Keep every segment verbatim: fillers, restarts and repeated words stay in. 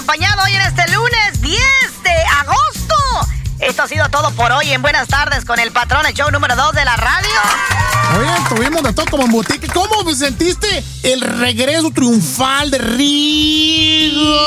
acompañado hoy en este lunes diez de agosto. Esto ha sido todo por hoy en Buenas Tardes con el Patrón, el show número dos de la radio. Oye, tuvimos de todo como en boutique. ¿Cómo sentiste el regreso triunfal de Rigo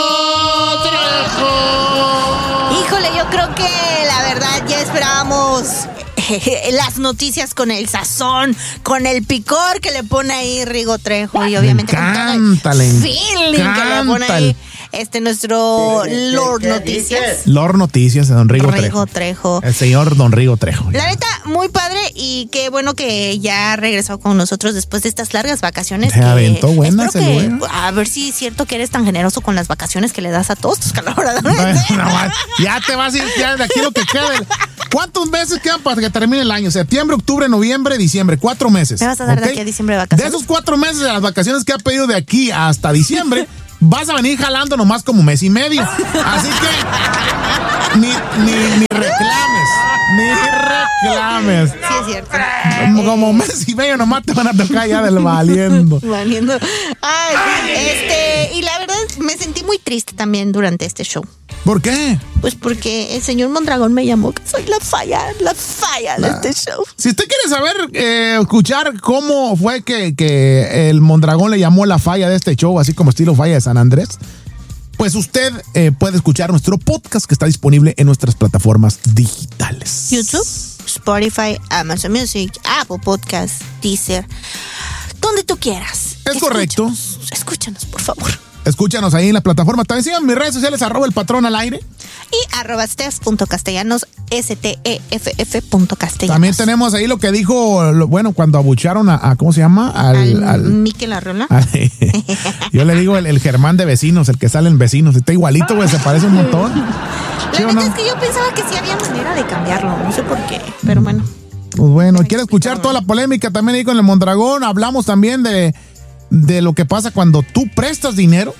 Trejo? Híjole, yo creo que la verdad ya esperábamos las noticias con el sazón, con el picor que le pone ahí Rigo Trejo y obviamente encanta, con todo el feeling encanta. que le pone ahí este nuestro Lord Noticias. Lord Noticias de don Rigo, Rigo Trejo. Trejo. El señor don Rigo Trejo. La neta, muy padre y qué bueno que ya regresó con nosotros después de estas largas vacaciones. Se que aventó buena, se que, lo a ver si es cierto que eres tan generoso con las vacaciones que le das a todos tus colaboradores. No, no, ya te vas a ir, ya de aquí lo que quede. ¿Cuántos meses quedan para que termine el año? Septiembre, octubre, noviembre, diciembre. Cuatro meses. Me vas a dar ¿okay? de aquí a diciembre de vacaciones. De esos cuatro meses de las vacaciones que ha pedido de aquí hasta diciembre, vas a venir jalando nomás como mes y medio. Así que ni, ni, ni reclames. Ni reclames. Sí, es cierto. Como, como mes y medio nomás te van a tocar ya del valiendo. Valiendo. Ay, este, y la verdad me sentí muy triste también durante este show. ¿Por qué? Pues porque el señor Mondragón me llamó que soy la falla, la falla La, de este show. Si usted quiere saber, eh, escuchar cómo fue que, que el Mondragón le llamó la falla de este show, así como estilo falla de San Andrés, pues usted eh, puede escuchar nuestro podcast que está disponible en nuestras plataformas digitales. YouTube, Spotify, Amazon Music, Apple Podcasts, Deezer, donde tú quieras. Es correcto. Escúchanos, escúchanos, por favor. Escúchanos ahí en la plataforma. También sigan mis redes sociales, arroba el patrón al aire. Y arroba steph punto castellanos, S T E F F punto castellanos. También tenemos ahí lo que dijo, lo, bueno, cuando abucharon a, a, ¿cómo se llama? Al, al, al Mikel Arreola. Yo le digo el, el Germán de Vecinos, el que sale en Vecinos. Está igualito, güey, se parece un montón. La ¿Sí verdad no? es que yo pensaba que sí había manera de cambiarlo, no sé por qué, pero bueno. Pues bueno, quiere escuchar toda la polémica también ahí con el Mondragón. Hablamos también de, de lo que pasa cuando tú prestas dinero.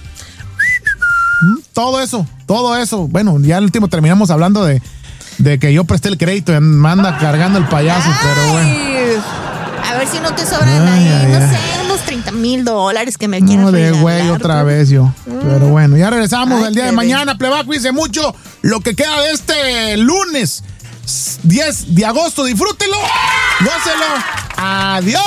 Todo eso, todo eso. Bueno, ya al último terminamos hablando de, de que yo presté el crédito y me anda cargando el payaso, ay, pero bueno. A ver si no te sobran ay, ahí, ay, no ay. sé, unos treinta mil dólares que me quieras no, de regalar. güey otra tú. vez yo. Mm. Pero bueno, ya regresamos ay, el día de mañana. Pleba, cuídense mucho lo que queda de este lunes diez de agosto. Disfrútelo, gócelo. Adiós.